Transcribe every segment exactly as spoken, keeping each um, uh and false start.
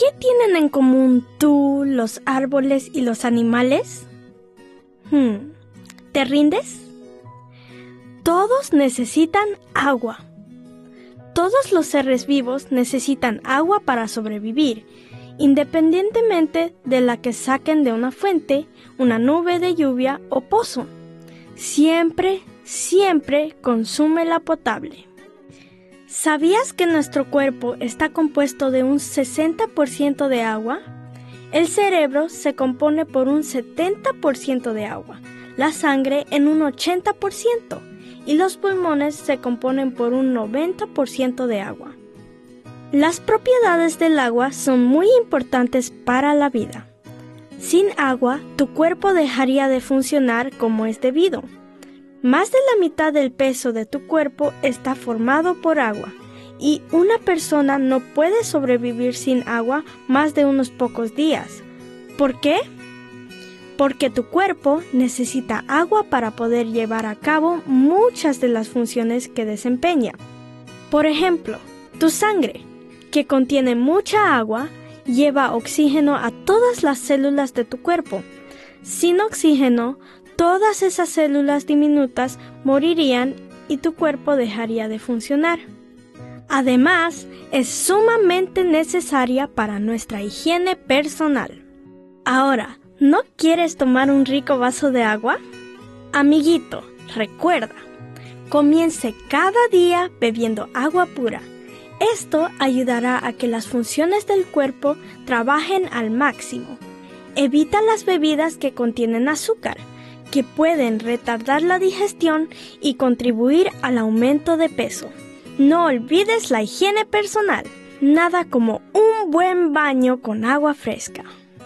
¿Qué tienen en común tú, los árboles y los animales? Hmm, ¿Te rindes? Todos necesitan agua. Todos los seres vivos necesitan agua para sobrevivir, independientemente de la que saquen de una fuente, una nube de lluvia o pozo. Siempre, siempre consúmela potable. ¿Sabías que nuestro cuerpo está compuesto de un sesenta por ciento de agua? El cerebro se compone por un setenta por ciento de agua, la sangre en un ochenta por ciento y los pulmones se componen por un noventa por ciento de agua. Las propiedades del agua son muy importantes para la vida. Sin agua, tu cuerpo dejaría de funcionar como es debido. Más de la mitad del peso de tu cuerpo está formado por agua, y una persona no puede sobrevivir sin agua más de unos pocos días. ¿Por qué? Porque tu cuerpo necesita agua para poder llevar a cabo muchas de las funciones que desempeña. Por ejemplo, tu sangre, que contiene mucha agua, lleva oxígeno a todas las células de tu cuerpo. Sin oxígeno, todas esas células diminutas morirían y tu cuerpo dejaría de funcionar. Además, es sumamente necesaria para nuestra higiene personal. Ahora, ¿no quieres tomar un rico vaso de agua? Amiguito, recuerda, comience cada día bebiendo agua pura. Esto ayudará a que las funciones del cuerpo trabajen al máximo. Evita las bebidas que contienen azúcar, que pueden retardar la digestión y contribuir al aumento de peso. No olvides la higiene personal. Nada como un buen baño con agua fresca.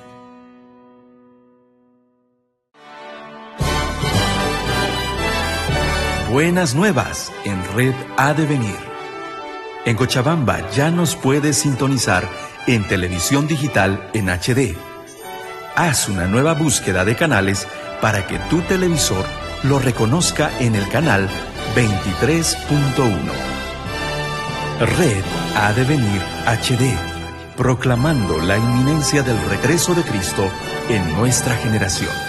Buenas nuevas en Red Ha de Venir. En Cochabamba ya nos puedes sintonizar en televisión digital en H D. Haz una nueva búsqueda de canales para que tu televisor lo reconozca en el canal veintitrés punto uno. Red Ha de Venir H D, proclamando la inminencia del regreso de Cristo en nuestra generación.